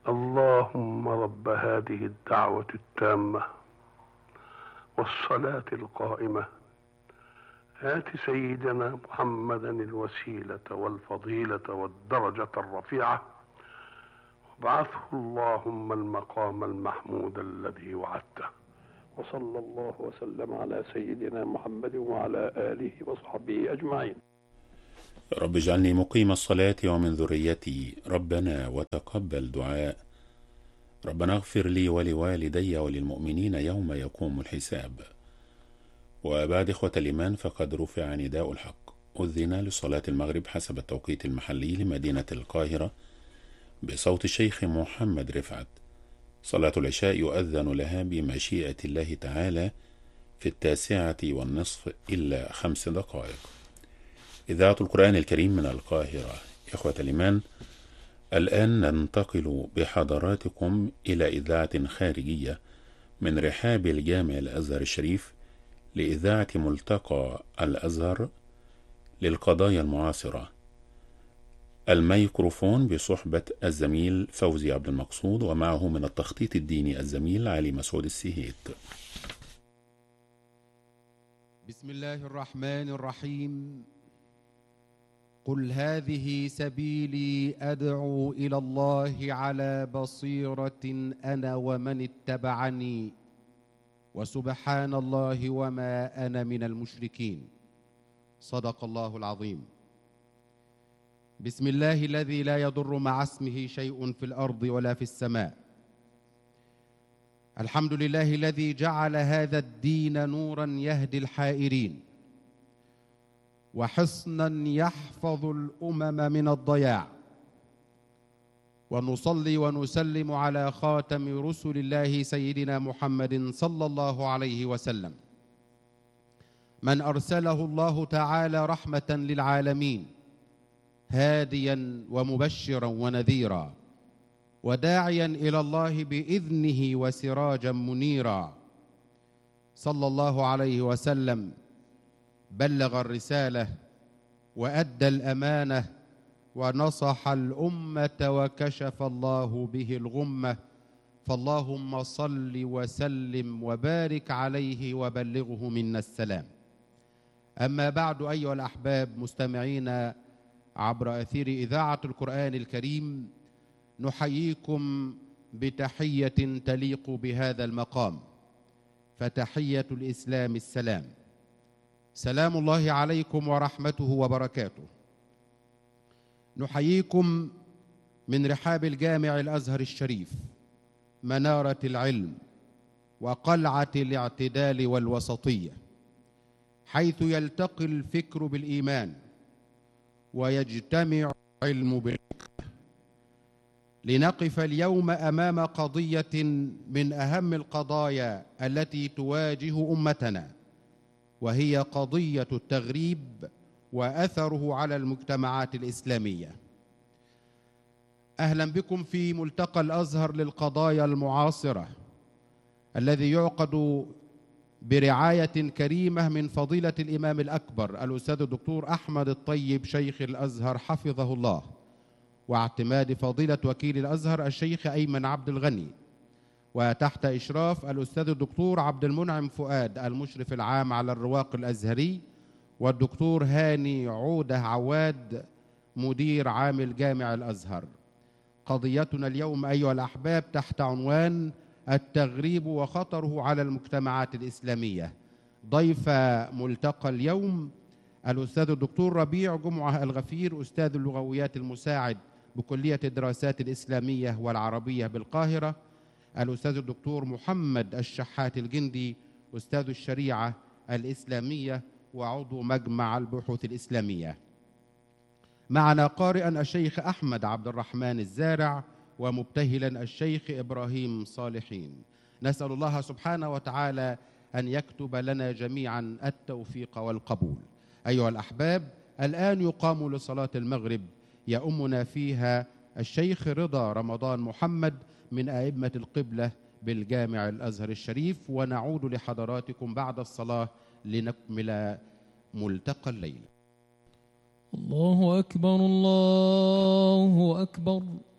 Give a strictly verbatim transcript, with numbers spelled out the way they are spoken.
اللهم رب هذه الدعوة التامة والصلاة القائمة آت سيدنا محمدا الوسيلة والفضيلة والدرجة الرفيعة وابعثه اللهم المقام المحمود الذي وعدته. وصلى الله وسلم على سيدنا محمد وعلى آله وصحبه أجمعين. رب اجعلني مقيم الصلاة ومن ذريتي، ربنا وتقبل دعاء. ربنا اغفر لي ولوالدي وللمؤمنين يوم يقوم الحساب. وبعد إخوة الإيمان، فقد رفع نداء الحق، أذن لصلاة المغرب حسب التوقيت المحلي لمدينة القاهرة بصوت الشيخ محمد رفعت. صلاة العشاء يؤذن لها بمشيئة الله تعالى في التاسعة والنصف إلا خمس دقائق. إذاعة القرآن الكريم من القاهرة. إخوة الإيمان، الآن ننتقل بحضراتكم إلى إذاعة خارجية من رحاب الجامع الأزهر الشريف لإذاعة ملتقى الأزهر للقضايا المعاصرة. الميكروفون بصحبة الزميل فوزي عبد المقصود، ومعه من التخطيط الديني الزميل علي مسعود السهيت. بسم الله الرحمن الرحيم. قل هذه سبيلي أدعو إلى الله على بصيرة أنا ومن اتبعني وسبحان الله وما أنا من المشركين. صدق الله العظيم. بسم الله الذي لا يضر مع اسمه شيء في الأرض ولا في السماء. الحمد لله الذي جعل هذا الدين نورا يهدي الحائرين وحصنا يحفظ الأمم من الضياع. ونصلي ونسلم على خاتم رسل الله سيدنا محمد صلى الله عليه وسلم، من أرسله الله تعالى رحمة للعالمين، هاديا ومبشرا ونذيرا، وداعيا إلى الله بإذنه وسراجا منيرا. صلى الله عليه وسلم بلغ الرسالة وأدى الأمانة ونصح الأمة وكشف الله به الغمة، فاللهم صل وسلم وبارك عليه وبلغه منا السلام. أما بعد، أيها الأحباب مستمعين عبر أثير إذاعة القرآن الكريم، نحييكم بتحية تليق بهذا المقام، فتحية الإسلام السلام. سلام الله عليكم ورحمته وبركاته. نحييكم من رحاب الجامع الأزهر الشريف، منارة العلم وقلعة الاعتدال والوسطية، حيث يلتقي الفكر بالإيمان ويجتمع العلم بالحكمة. لنقف اليوم أمام قضية من أهم القضايا التي تواجه أمتنا، وهي قضية التغريب وأثره على المجتمعات الإسلامية. أهلا بكم في ملتقى الأزهر للقضايا المعاصرة، الذي يعقد برعاية كريمة من فضيلة الإمام الأكبر الأستاذ الدكتور أحمد الطيب شيخ الأزهر حفظه الله، واعتماد فضيلة وكيل الأزهر الشيخ أيمن عبد الغني، وتحت إشراف الأستاذ الدكتور عبد المنعم فؤاد المشرف العام على الرواق الأزهري، والدكتور هاني عودة عواد مدير عام الجامع الأزهر. قضيتنا اليوم أيها الأحباب تحت عنوان التغريب وخطره على المجتمعات الإسلامية. ضيف ملتقى اليوم الأستاذ الدكتور ربيع جمعة الغفير، أستاذ اللغويات المساعد بكلية الدراسات الإسلامية والعربية بالقاهرة، الأستاذ الدكتور محمد الشحات الجندي، أستاذ الشريعة الإسلامية وعضو مجمع البحوث الإسلامية. معنا قارئا الشيخ أحمد عبد الرحمن الزارع، ومبتهلا الشيخ إبراهيم صالحين. نسأل الله سبحانه وتعالى أن يكتب لنا جميعا التوفيق والقبول. أيها الأحباب، الآن يقام لصلاة المغرب، يؤمنا فيها الشيخ رضا رمضان محمد من أئمة القبلة بالجامع الأزهر الشريف، ونعود لحضراتكم بعد الصلاة لنكمل ملتقى الليل. الله أكبر الله أكبر.